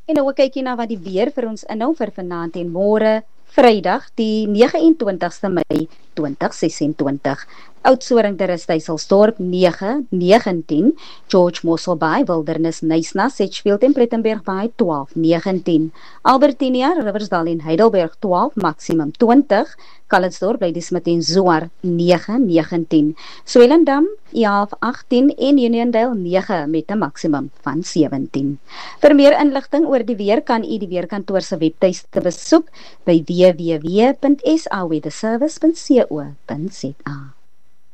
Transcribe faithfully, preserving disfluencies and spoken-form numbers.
En nou kyk jy na wat die weer vir ons inhou vir vanaand en môre, Vrydag die nege en twintigste Mei twintig sesentwintig. Oudtshoorn ter Stuyvesdorp nege, negentien, George Mossel Bay, Wildernis, Nysna, Sedgefield en Plettenberg Bay twaalf, negentien, Albertinia, Riversdal en Heidelberg twaalf, maksimum twintig, Calitzdorp, Ladysmith en Zoar nege, negentien, Swellendam elf, agttien en Uniondale nege met 'n maksimum van sewentien. Vir meer inligting oor die weer kan u die weerkantoor se webtuiste besoek by w w w punt s a weatherservice punt co punt za.